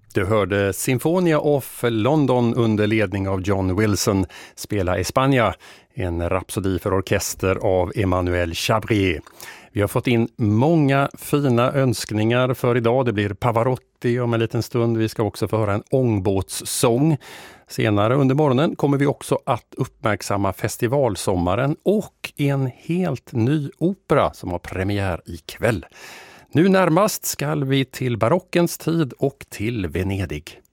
Du hörde Sinfonia of London under ledning av John Wilson spela España, en rapsodi för orkester av Emmanuel Chabrier. Vi har fått in många fina önskningar för idag. Det blir Pavarotti om en liten stund. Vi ska också få höra en ångbåtssång. Senare under morgonen kommer vi också att uppmärksamma festivalsommaren och en helt ny opera som har premiär ikväll. Nu närmast ska vi till barockens tid och till Venedig.